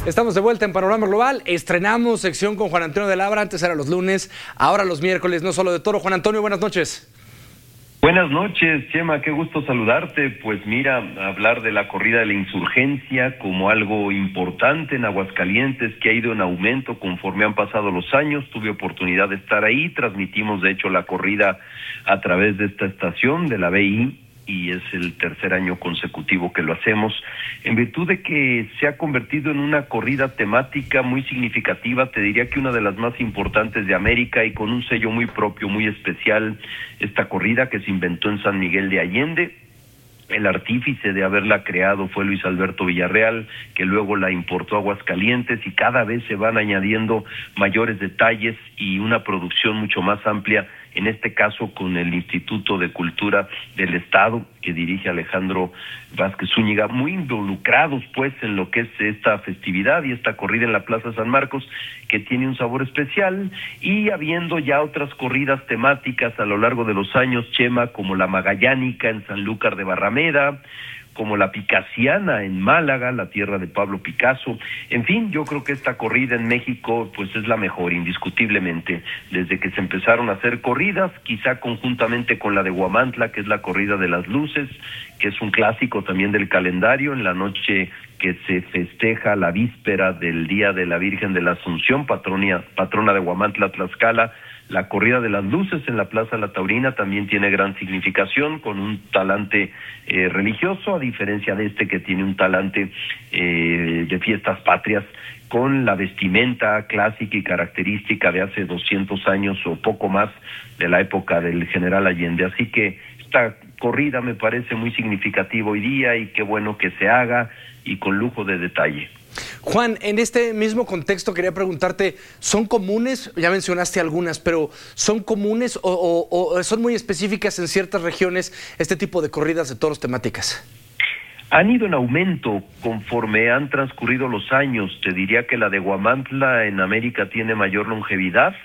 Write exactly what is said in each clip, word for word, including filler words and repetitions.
Estamos de vuelta en Panorama Global. Estrenamos sección con Juan Antonio de Labra. Antes era los lunes, ahora los miércoles, no solo de toro. Juan Antonio, buenas noches. Buenas noches, Chema, qué gusto saludarte. Pues mira, hablar de la corrida de la insurgencia como algo importante en Aguascalientes, que ha ido en aumento conforme han pasado los años. Tuve oportunidad de estar ahí, transmitimos de hecho la corrida a través de esta estación de la B I, y es el tercer año consecutivo que lo hacemos, en virtud de que se ha convertido en una corrida temática muy significativa, te diría que una de las más importantes de América, y con un sello muy propio, muy especial, esta corrida que se inventó en San Miguel de Allende. El artífice de haberla creado fue Luis Alberto Villarreal, que luego la importó a Aguascalientes, y cada vez se van añadiendo mayores detalles y una producción mucho más amplia, en este caso con el Instituto de Cultura del Estado, que dirige Alejandro Vázquez Zúñiga, muy involucrados pues en lo que es esta festividad y esta corrida en la Plaza San Marcos, que tiene un sabor especial, y habiendo ya otras corridas temáticas a lo largo de los años, Chema, como la Magallánica en Sanlúcar de Barrameda, como la Picasiana en Málaga, la tierra de Pablo Picasso. En fin, yo creo que esta corrida en México pues es la mejor, indiscutiblemente, desde que se empezaron a hacer corridas, quizá conjuntamente con la de Huamantla, que es la corrida de las luces, que es un clásico también del calendario, en la noche que se festeja la víspera del Día de la Virgen de la Asunción, patrona, patrona de Huamantla, Tlaxcala. La corrida de las luces en la Plaza La Taurina también tiene gran significación, con un talante eh, religioso, a diferencia de este que tiene un talante eh, de fiestas patrias, con la vestimenta clásica y característica de hace doscientos años o poco más, de la época del general Allende. Así que esta corrida me parece muy significativa hoy día, y qué bueno que se haga, y con lujo de detalle. Juan, en este mismo contexto quería preguntarte, ¿son comunes? Ya mencionaste algunas, pero ¿son comunes o, o, o son muy específicas en ciertas regiones este tipo de corridas de toros temáticas? Han ido en aumento conforme han transcurrido los años. Te diría que la de Huamantla en América tiene mayor longevidad,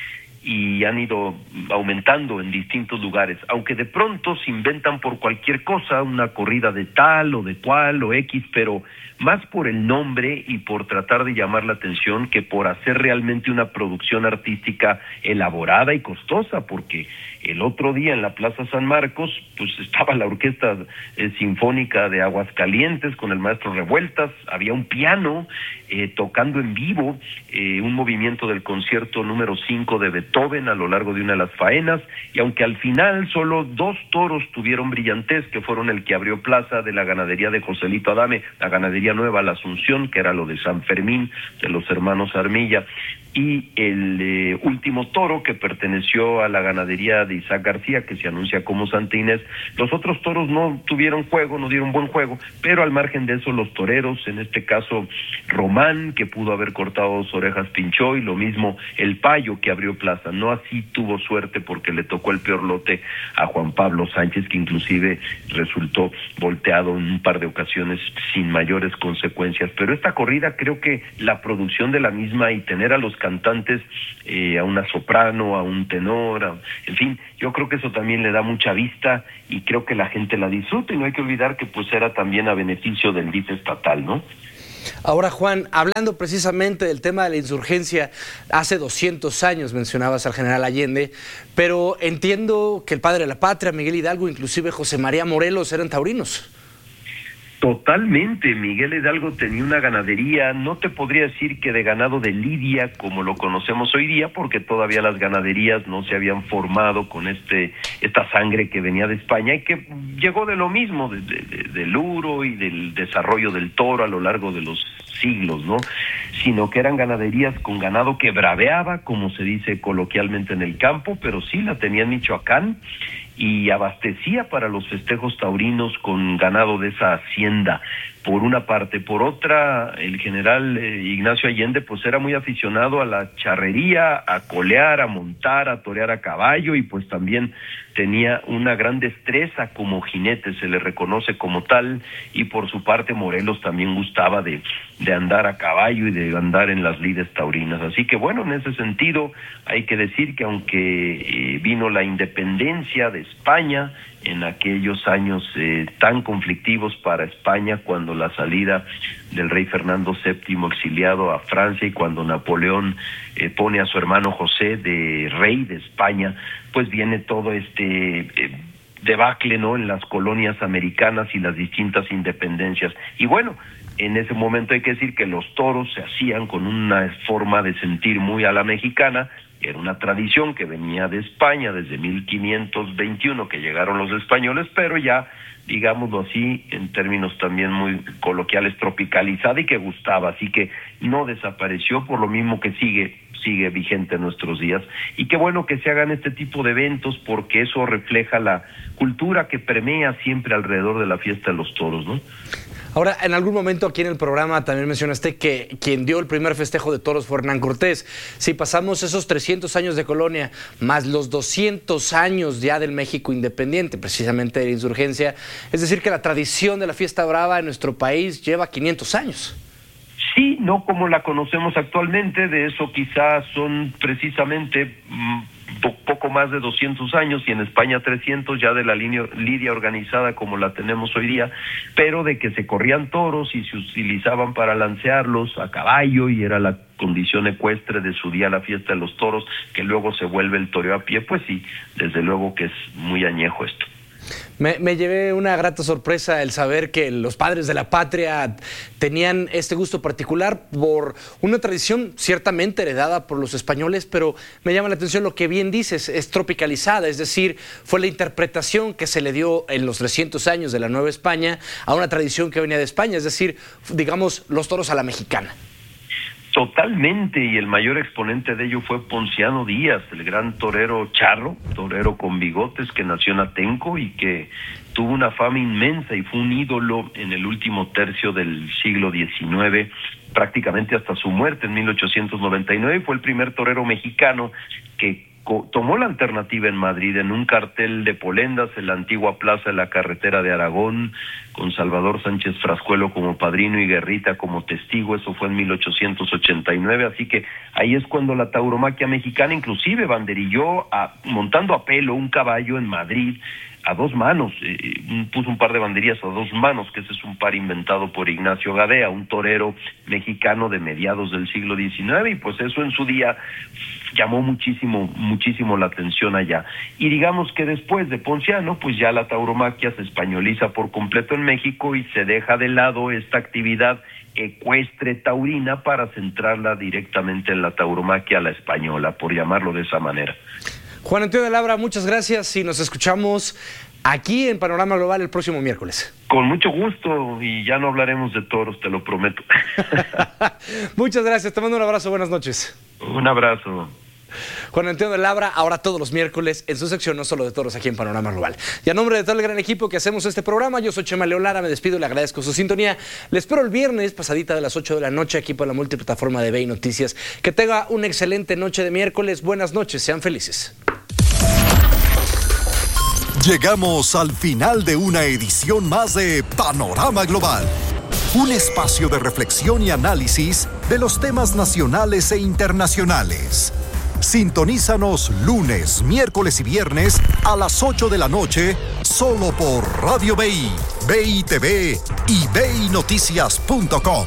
y han ido aumentando en distintos lugares, aunque de pronto se inventan por cualquier cosa, una corrida de tal o de cual o X, pero más por el nombre y por tratar de llamar la atención que por hacer realmente una producción artística elaborada y costosa, porque el otro día en la Plaza San Marcos pues estaba la Orquesta eh, Sinfónica de Aguascalientes con el maestro Revueltas, había un piano eh, tocando en vivo eh, un movimiento del concierto número cinco de Beethoven a lo largo de una de las faenas, y aunque al final solo dos toros tuvieron brillantez, que fueron el que abrió plaza de la ganadería de Joselito Adame, la ganadería nueva, la Asunción, que era lo de San Fermín, de los hermanos Armilla, y el eh, último toro que perteneció a la ganadería de Isaac García, que se anuncia como Santa Inés. Los otros toros no tuvieron juego, no dieron buen juego, pero al margen de eso los toreros, en este caso Román, que pudo haber cortado dos orejas, pinchó, y lo mismo el Payo, que abrió plaza. No así tuvo suerte, porque le tocó el peor lote a Juan Pablo Sánchez, que inclusive resultó volteado en un par de ocasiones sin mayores consecuencias. Pero esta corrida, creo que la producción de la misma y tener a los cantantes, eh, a una soprano, a un tenor, a, en fin, yo creo que eso también le da mucha vista, y creo que la gente la disfruta, y no hay que olvidar que pues era también a beneficio del D I F estatal, ¿no? Ahora, Juan, hablando precisamente del tema de la insurgencia, hace doscientos años mencionabas al general Allende, pero entiendo que el padre de la patria, Miguel Hidalgo, inclusive José María Morelos, eran taurinos. Totalmente, Miguel Hidalgo tenía una ganadería, no te podría decir que de ganado de lidia como lo conocemos hoy día, porque todavía las ganaderías no se habían formado con este esta sangre que venía de España, y que llegó de lo mismo, de, de, de, del uro y del desarrollo del toro a lo largo de los siglos, ¿no? Sino que eran ganaderías con ganado que braveaba, como se dice coloquialmente en el campo, pero sí la tenía en Michoacán, y abastecía para los festejos taurinos con ganado de esa hacienda, por una parte. Por otra, el general eh, Ignacio Allende pues era muy aficionado a la charrería, a colear, a montar, a torear a caballo, y pues también tenía una gran destreza como jinete, se le reconoce como tal, y por su parte Morelos también gustaba de, de andar a caballo y de andar en las lides taurinas. Así que bueno, en ese sentido hay que decir que aunque eh, vino la independencia de España en aquellos años eh, tan conflictivos para España, cuando la salida del rey Fernando séptimo exiliado a Francia y cuando Napoleón eh, pone a su hermano José de rey de España, pues viene todo este eh, debacle, ¿no?, en las colonias americanas y las distintas independencias. Y bueno, en ese momento hay que decir que los toros se hacían con una forma de sentir muy a la mexicana. Era una tradición que venía de España desde mil quinientos veintiuno que llegaron los españoles, pero ya, digámoslo así, en términos también muy coloquiales, tropicalizada y que gustaba, así que no desapareció, por lo mismo que sigue sigue vigente en nuestros días. Y qué bueno que se hagan este tipo de eventos, porque eso refleja la cultura que permea siempre alrededor de la fiesta de los toros, ¿no? Ahora, en algún momento aquí en el programa también mencionaste que quien dio el primer festejo de toros fue Hernán Cortés. Si pasamos esos trescientos años de colonia, más los doscientos años ya del México independiente, precisamente de la insurgencia, es decir que la tradición de la fiesta brava en nuestro país lleva quinientos años. Sí, no como la conocemos actualmente, de eso quizás son precisamente mmm, po poco más de doscientos años, y en España trescientos ya de la línea, lidia organizada como la tenemos hoy día, pero de que se corrían toros y se utilizaban para lancearlos a caballo, y era la condición ecuestre de su día la fiesta de los toros, que luego se vuelve el toreo a pie, pues sí, desde luego que es muy añejo esto. Me, me llevé una grata sorpresa el saber que los padres de la patria tenían este gusto particular por una tradición ciertamente heredada por los españoles, pero me llama la atención lo que bien dices, es tropicalizada, es decir, fue la interpretación que se le dio en los trescientos años de la Nueva España a una tradición que venía de España, es decir, digamos, los toros a la mexicana. Totalmente, y el mayor exponente de ello fue Ponciano Díaz, el gran torero charro, torero con bigotes que nació en Atenco y que tuvo una fama inmensa y fue un ídolo en el último tercio del siglo diecinueve, prácticamente hasta su muerte en mil ochocientos noventa y nueve, y fue el primer torero mexicano que tomó la alternativa en Madrid en un cartel de polendas en la antigua plaza de la carretera de Aragón, con Salvador Sánchez Frascuelo como padrino y Guerrita como testigo. Eso fue en mil ochocientos ochenta y nueve, así que ahí es cuando la tauromaquia mexicana inclusive banderilló a, montando a pelo un caballo en Madrid a dos manos, eh, puso un par de banderillas a dos manos, que ese es un par inventado por Ignacio Gadea, un torero mexicano de mediados del siglo diecinueve, y pues eso en su día llamó muchísimo, muchísimo la atención allá. Y digamos que después de Ponciano, pues ya la tauromaquia se españoliza por completo en México y se deja de lado esta actividad ecuestre taurina para centrarla directamente en la tauromaquia a la española, por llamarlo de esa manera. Juan Antonio de Labra, muchas gracias y nos escuchamos aquí en Panorama Global el próximo miércoles. Con mucho gusto, y ya no hablaremos de toros, te lo prometo. Muchas gracias, te mando un abrazo, buenas noches. Un abrazo. Juan Antonio de Labra, ahora todos los miércoles en su sección No Solo de Toros aquí en Panorama Global. Y a nombre de todo el gran equipo que hacemos este programa, yo soy Chema León Lara, me despido y le agradezco su sintonía. Les espero el viernes, pasadita de las ocho de la noche, aquí por la multiplataforma de B I Noticias. Que tenga una excelente noche de miércoles, buenas noches, sean felices. Llegamos al final de una edición más de Panorama Global, un espacio de reflexión y análisis de los temas nacionales e internacionales. Sintonízanos lunes, miércoles y viernes a las ocho de la noche, solo por Radio B I, B I T V y B I Noticias punto com.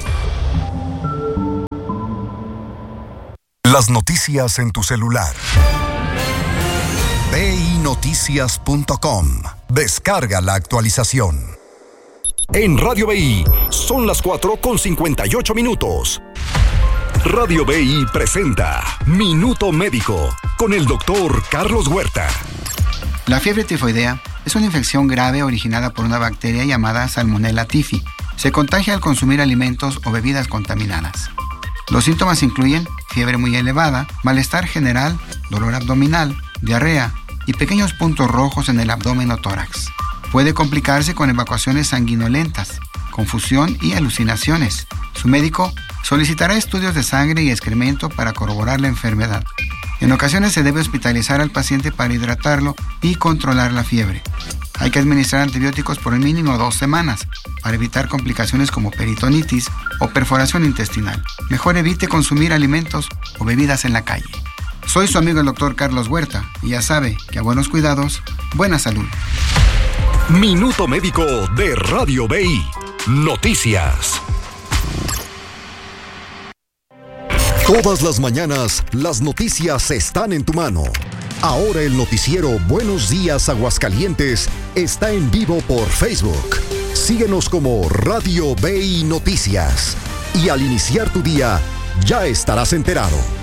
Las noticias en tu celular. B I Noticias punto com. Descarga la actualización. En Radio B I son las cuatro con cincuenta y ocho minutos. Radio B I presenta Minuto Médico con el doctor Carlos Huerta. La fiebre tifoidea es una infección grave originada por una bacteria llamada Salmonella typhi. Se contagia al consumir alimentos o bebidas contaminadas. Los síntomas incluyen fiebre muy elevada, malestar general, dolor abdominal, diarrea y pequeños puntos rojos en el abdomen o tórax. Puede complicarse con evacuaciones sanguinolentas, confusión y alucinaciones. Su médico solicitará estudios de sangre y excremento para corroborar la enfermedad. En ocasiones se debe hospitalizar al paciente para hidratarlo y controlar la fiebre. Hay que administrar antibióticos por el mínimo dos semanas para evitar complicaciones como peritonitis o perforación intestinal. Mejor evite consumir alimentos o bebidas en la calle. Soy su amigo el doctor Carlos Huerta y ya sabe que a buenos cuidados, buena salud. Minuto Médico de Radio B I. Noticias. Todas las mañanas, las noticias están en tu mano. Ahora el noticiero Buenos Días Aguascalientes está en vivo por Facebook. Síguenos como Radio B I Noticias. Y al iniciar tu día, ya estarás enterado.